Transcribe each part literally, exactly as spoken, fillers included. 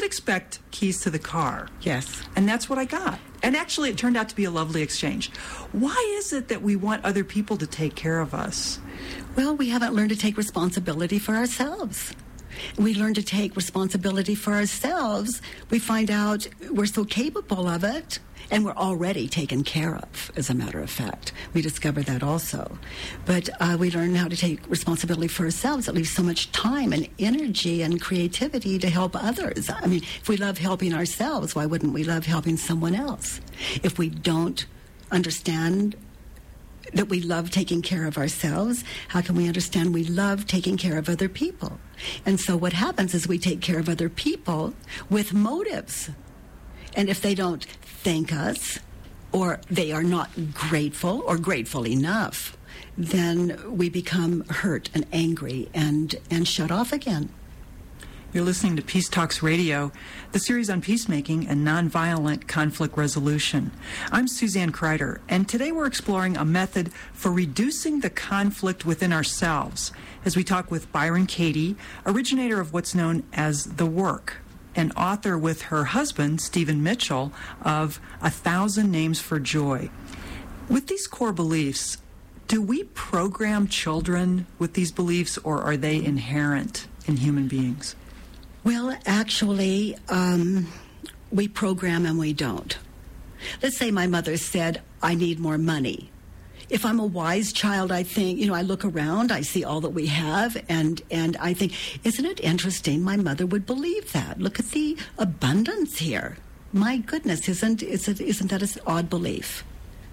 expect keys to the car. Yes. And that's what I got. And actually, it turned out to be a lovely exchange. Why is it that we want other people to take care of us? Well, we haven't learned to take responsibility for ourselves. We learn to take responsibility for ourselves. We find out we're so capable of it, and we're already taken care of, as a matter of fact. We discover that also. But uh, we learn how to take responsibility for ourselves. It leaves so much time and energy and creativity to help others. I mean, if we love helping ourselves, why wouldn't we love helping someone else? If we don't understand that we love taking care of ourselves, how can we understand we love taking care of other people? And so what happens is we take care of other people with motives. And if they don't thank us, or they are not grateful or grateful enough, then we become hurt and angry and, and shut off again. You're listening to Peace Talks Radio, the series on peacemaking and nonviolent conflict resolution. I'm Suzanne Kreider, and today we're exploring a method for reducing the conflict within ourselves as we talk with Byron Katie, originator of what's known as The Work, and author with her husband, Stephen Mitchell, of A Thousand Names for Joy. With these core beliefs, do we program children with these beliefs, or are they inherent in human beings? Well, actually, um, we program and we don't. Let's say my mother said, I need more money. If I'm a wise child, I think, you know, I look around, I see all that we have, and, and I think, isn't it interesting? My mother would believe that. Look at the abundance here. My goodness, isn't, isn't, isn't that an odd belief?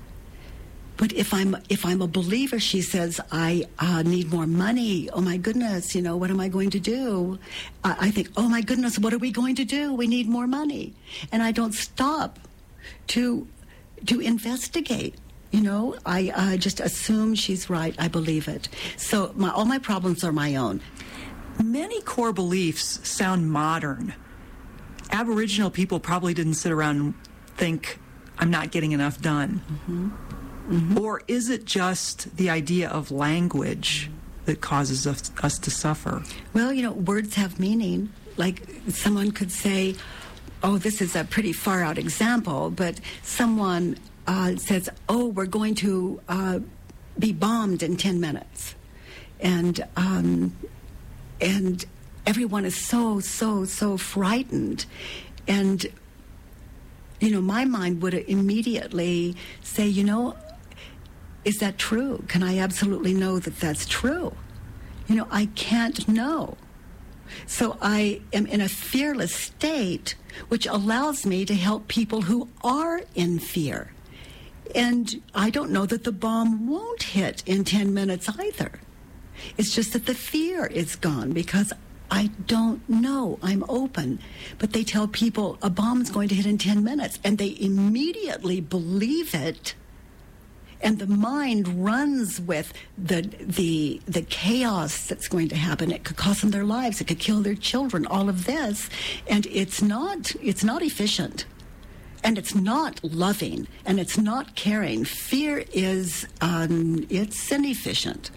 But if I'm if I'm a believer, she says, I uh, need more money. Oh, my goodness, you know, what am I going to do? Uh, I think, oh, my goodness, what are we going to do? We need more money. And I don't stop to to investigate. You know, I uh, just assume she's right. I believe it. So my, all my problems are my own. Many core beliefs sound modern. Aboriginal people probably didn't sit around and think, I'm not getting enough done. Mm-hmm. Mm-hmm. Or is it just the idea of language that causes us, us to suffer? Well, you know, words have meaning. Like someone could say, oh, this is a pretty far out example, but someone uh, says, oh, we're going to uh, be bombed in ten minutes. And, um, and everyone is so, so, so frightened. And, you know, my mind would immediately say, you know, is that true? Can I absolutely know that that's true? You know, I can't know. So I am in a fearless state, which allows me to help people who are in fear. And I don't know that the bomb won't hit in ten minutes either. It's just that the fear is gone because I don't know. I'm open. But they tell people a bomb's going to hit in ten minutes, and they immediately believe it. And the mind runs with the the the chaos that's going to happen. It could cost them their lives. It could kill their children. All of this, and it's not it's not efficient, and it's not loving, and it's not caring. Fear is um, it's inefficient.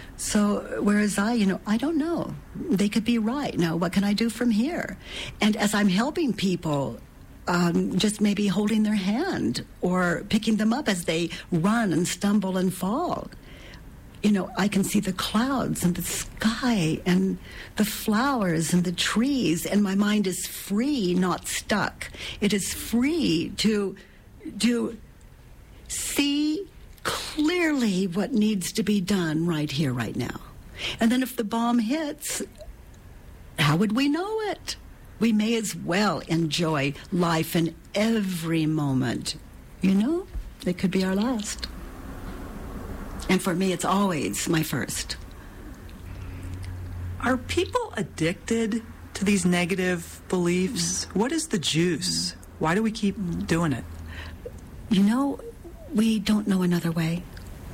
So whereas I, you know, I don't know. They could be right. Now, what can I do from here? And as I'm helping people. Um, just maybe holding their hand or picking them up as they run and stumble and fall. You know, I can see the clouds and the sky and the flowers and the trees, and my mind is free, not stuck. It is free to, to see clearly what needs to be done right here, right now. And then if the bomb hits, how would we know it? We may as well enjoy life in every moment. You know, it could be our last. And for me, it's always my first. Are people addicted to these negative beliefs? Mm. What is the juice? Mm. Why do we keep mm. doing it? You know, we don't know another way.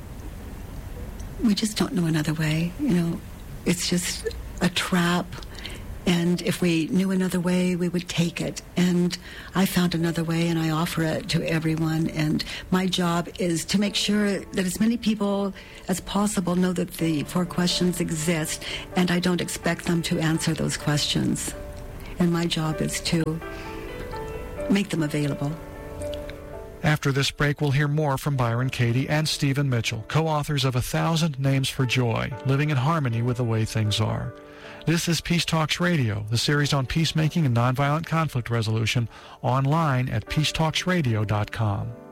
We just don't know another way. You know, it's just a trap. And if we knew another way, we would take it. And I found another way, and I offer it to everyone. And my job is to make sure that as many people as possible know that the four questions exist, and I don't expect them to answer those questions. and my job is to make them available. After this break, we'll hear more from Byron Katie and Stephen Mitchell, co-authors of A Thousand Names for Joy, Living in Harmony with the Way Things Are. This is Peace Talks Radio, the series on peacemaking and nonviolent conflict resolution, online at peace talks radio dot com.